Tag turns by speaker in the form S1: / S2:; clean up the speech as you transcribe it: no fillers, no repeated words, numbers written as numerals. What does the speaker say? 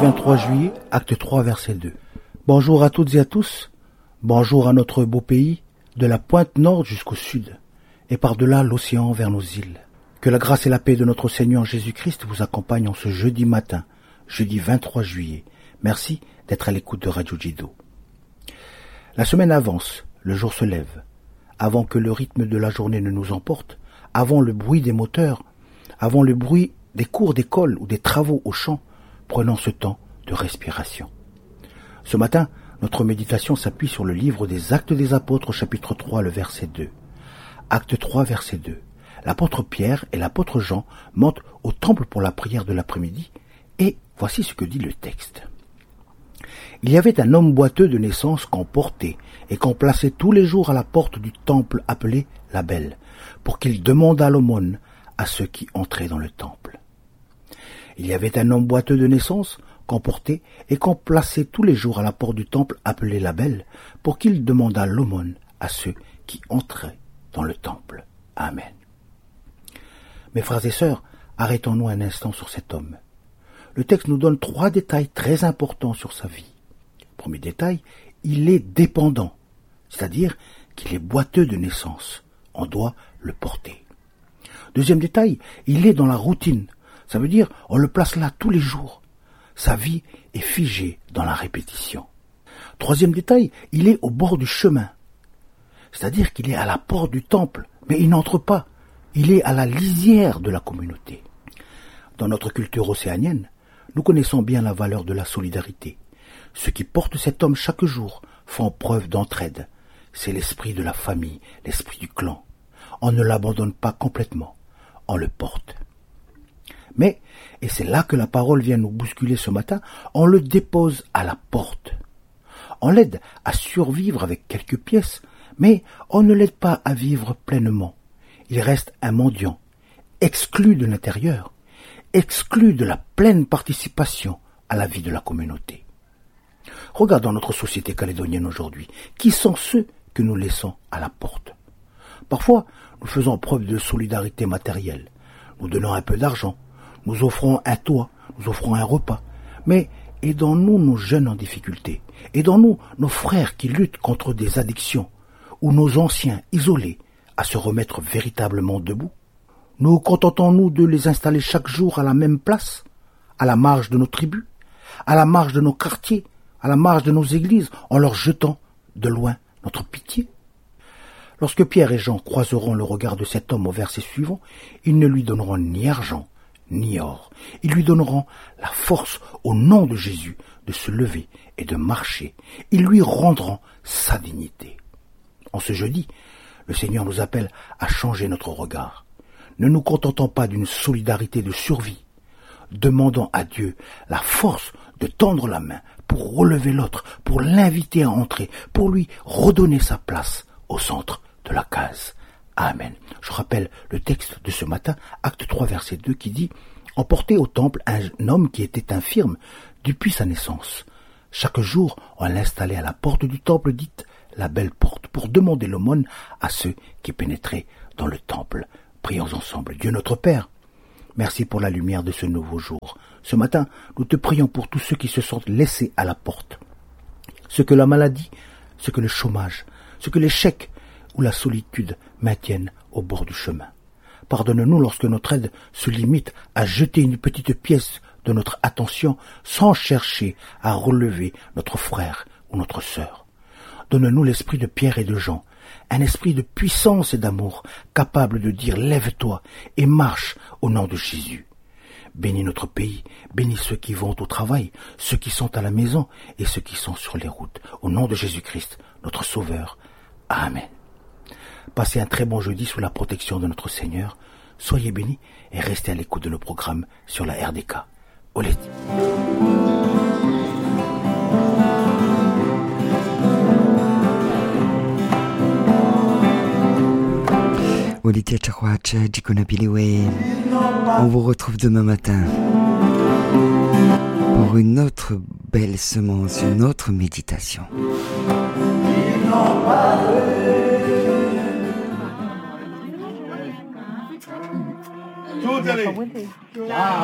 S1: 23 juillet, acte 3, verset 2. Bonjour à toutes et à tous. Bonjour à notre beau pays, de la pointe nord jusqu'au sud, et par-delà l'océan vers nos îles. Que la grâce et la paix de notre Seigneur Jésus-Christ vous accompagnent en ce jeudi matin, jeudi 23 juillet. Merci d'être à l'écoute de Radio Jido. La semaine avance, le jour se lève. Avant que le rythme de la journée ne nous emporte, avant le bruit des moteurs, avant le bruit des cours d'école ou des travaux au champ, prenons ce temps de respiration. Ce matin, notre méditation s'appuie sur le livre des Actes des Apôtres, chapitre 3, le verset 2. Acte 3, verset 2. L'apôtre Pierre et l'apôtre Jean montent au temple pour la prière de l'après-midi, et voici ce que dit le texte. Il y avait un homme boiteux de naissance qu'on portait et qu'on plaçait tous les jours à la porte du temple appelé la Belle, pour qu'il demandât l'aumône à ceux qui entraient dans le temple. Il y avait un homme boiteux de naissance qu'on portait et qu'on plaçait tous les jours à la porte du temple appelé la Belle, pour qu'il demandât l'aumône à ceux qui entraient dans le temple. Amen. Mes frères et sœurs, arrêtons-nous un instant sur cet homme. Le texte nous donne 3 détails très importants sur sa vie. Premier détail, il est dépendant, c'est-à-dire qu'il est boiteux de naissance. On doit le porter. Deuxième détail, il est dans la routine. Ça veut dire on le place là tous les jours. Sa vie est figée dans la répétition. Troisième détail, il est au bord du chemin. C'est-à-dire qu'il est à la porte du temple, mais il n'entre pas. Il est à la lisière de la communauté. Dans notre culture océanienne, nous connaissons bien la valeur de la solidarité. Ceux qui portent cet homme chaque jour font preuve d'entraide. C'est l'esprit de la famille, l'esprit du clan. On ne l'abandonne pas complètement, on le porte. Mais, et c'est là que la parole vient nous bousculer ce matin, on le dépose à la porte. On l'aide à survivre avec quelques pièces, mais on ne l'aide pas à vivre pleinement. Il reste un mendiant, exclu de l'intérieur, exclu de la pleine participation à la vie de la communauté. Regardons notre société calédonienne aujourd'hui. Qui sont ceux que nous laissons à la porte? Parfois, nous faisons preuve de solidarité matérielle. Nous donnons un peu d'argent, nous offrons un toit, nous offrons un repas. Mais aidons-nous nos jeunes en difficulté. Aidons-nous nos frères qui luttent contre des addictions, ou nos anciens isolés à se remettre véritablement debout. Nous contentons-nous de les installer chaque jour à la même place, à la marge de nos tribus, à la marge de nos quartiers, à la marge de nos églises, en leur jetant de loin notre pitié? Lorsque Pierre et Jean croiseront le regard de cet homme au verset suivant, ils ne lui donneront ni argent, ni or. Ils lui donneront la force, au nom de Jésus, de se lever et de marcher. Ils lui rendront sa dignité. En ce jeudi, le Seigneur nous appelle à changer notre regard. Ne nous contentons pas d'une solidarité de survie. Demandons à Dieu la force de tendre la main pour relever l'autre, pour l'inviter à entrer, pour lui redonner sa place au centre de la case. Amen. Je rappelle le texte de ce matin, acte 3, verset 2, qui dit « On portait au temple un homme qui était infirme depuis sa naissance. Chaque jour, on l'installait à la porte du temple dite la Belle Porte, pour demander l'aumône à ceux qui pénétraient dans le temple. » Prions ensemble. Dieu notre Père, merci pour la lumière de ce nouveau jour. Ce matin, nous te prions pour tous ceux qui se sentent laissés à la porte. Ceux que la maladie, ceux que le chômage, ceux que l'échec ou la solitude maintiennent au bord du chemin. Pardonne-nous lorsque notre aide se limite à jeter une petite pièce de notre attention sans chercher à relever notre frère ou notre sœur. Donne-nous l'esprit de Pierre et de Jean, un esprit de puissance et d'amour, capable de dire « Lève-toi et marche au nom de Jésus ». Bénis notre pays, bénis ceux qui vont au travail, ceux qui sont à la maison et ceux qui sont sur les routes. Au nom de Jésus-Christ, notre Sauveur. Amen. Passez un très bon jeudi sous la protection de notre Seigneur. Soyez bénis et restez à l'écoute de nos programmes sur la RDK. Olé.
S2: Olivier Chakwacha, Djikona Biliwe. On vous retrouve demain matin pour une autre belle semence, une autre méditation.
S3: Tout allez.